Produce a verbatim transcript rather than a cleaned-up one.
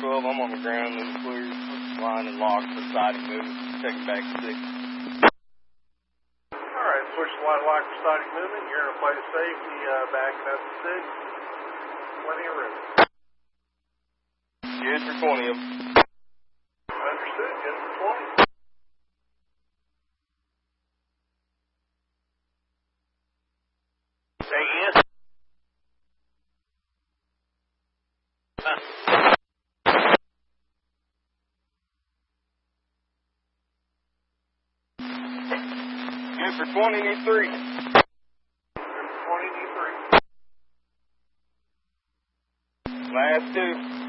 twelve, I'm on the ground and clear. Line and lock for siding movement. Checking back to six. Alright, push the line lock for siding movement. You're in a place of safety, uh, backing up to six. Plenty of room. Good for twenty of them. Understood, good for twenty. Say in. Good for twenty, need three. Good for twenty, need three. Last two.